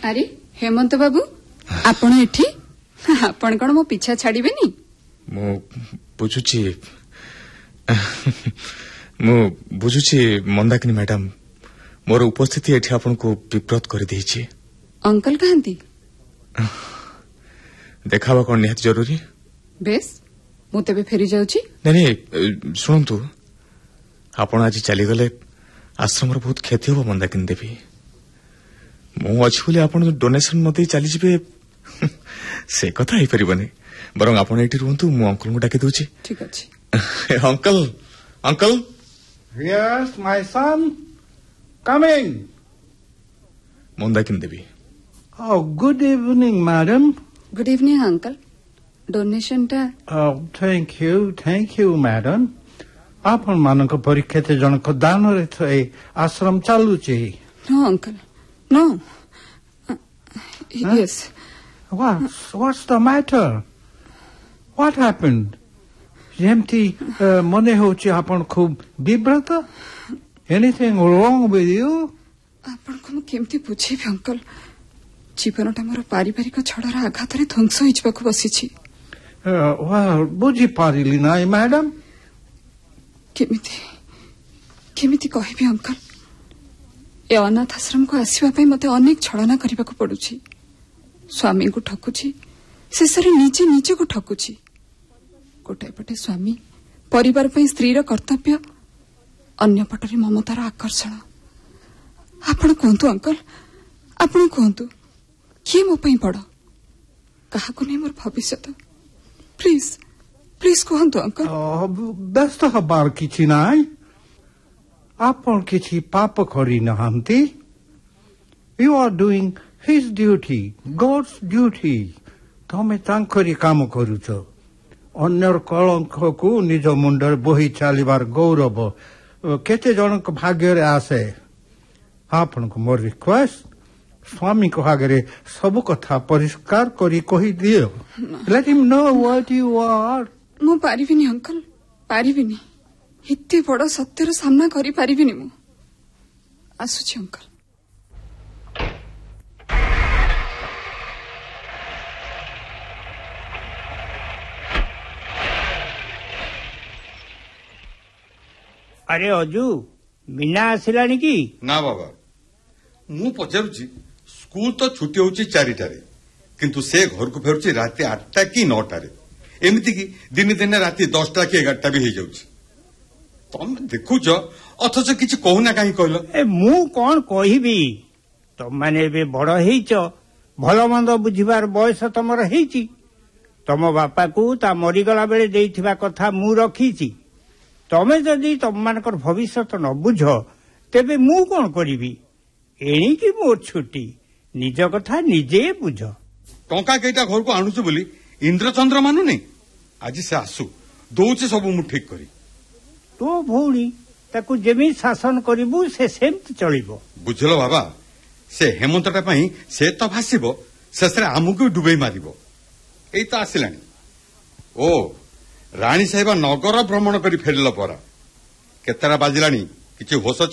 अरे हेमंत बाबू आपण एठी आपण कोन मो पीछा छाड़ीबेनी मो बुझुची मंदाकिनी मैडम मोर उपस्थिति एठी आपन को विब्रत कर देछि। अंकल कहंती देखावा कोन निहत जरूरी बेस मु तेबे फेरी जाउची। नहीं शुणु आपण आज चली गले आश्रम बहुत क्षति हो मंदाकिनी देवी मु अच्छी बोली आप डोनेशन मत चली जाए से कथा हो पारे बरं आप रुहतु मु अंकल को डाकी दूची। ठीक अच्छे uncle uncle Yes, my son. Coming. Mandakini Devi Oh, good evening, madam. Good evening uncle donation टा Oh, thank you, madam. आपण मानक परीक्षा ते जनक दान रे थई आश्रम चालू छी। No uncle no yes What's the matter? What happened? जेमती मने होची आपण खूब विब्रत? Anything wrong with you? आपण को केमती पूछे भी अंकल जीवनटा मोर पारिवारिक छड़ार आघात रे ध्वंस होइजबाकू बसिछि। बुझी पारिली नाई मैडम। केमिति कहबी अंकल ए अनाथ आश्रम को आसीबा पई मते अनेक छलना करबाकू पडुछि। स्वामी को ठकुछि शेषरे निजे को ठकुछि। गोटाए पटे स्वामी परिवार पई स्त्री रो कर्तव्य अन्य पटरे ममतार आकर्षण। आपण कहंतु अंकल आपण कहंतु किए मो पई पड़ काहाकू नै मोर भविष्य प्लीज प्लीज कहंतु अंकल। व्यस्त हबार किछि नाई आपण किछि पाप करि नहंती। You are doing his duty, God's duty. तमे तांकरी काम करूछ अन्यर कलंक को निज मुंडर बोही चालिबार गौरव केते जनक भाग्य रे आसे। आपण को मोर रिक्वेस्ट स्वामी को आगे सब कथा परिष्कार करी कही दियो। Let him know what you are. मु पारिबिनी अंकल पारिबिनी इत्ते बड़ सत्यर सामना करी पारिबिनी मु आसुची अंकल। अरे अजू मीना आसिलानी की ना बाबा मु पचारुची स्कूल तो छुट्टी होची 4टारे किंतु से घर को फेरुची राति 8टा की 9टारे एमिति की दिन दिन राति 10टा की 11टा भी हो जाउची। तुम देखुछ अथच किछि कहूना काहे कहलो ए मु कोन कहिबी तुम माने बे बड़ हेइछ भलो मंद बुझिबार बयस तमर हेइची। तम बापा को ता मरी गला बेले देइथिबा कथा मु रखीची। तमे जदि तुम मानकर भविष्य न बुझ तेबे मु कोन करिबी एणिकी मोर छुट्टी निज कथा निजे बुझ। टंका केटा घर को आणुछु बोली इंद्रचंद्र मानु नहीं आज से आसु दौचे सब मु ठीक करी। तो भौणी ताकू जेमी शासन करिबु से सेमति चलिबो बुझलो बाबा से हेमंतटा पई से तो भासिबो शेषरे आमुको डुबई मारिबो। एई तो आसिलानी ओ रानी साहेब नगर भ्रमण करी फेरल परा केतरा बाजिलानी किछि होश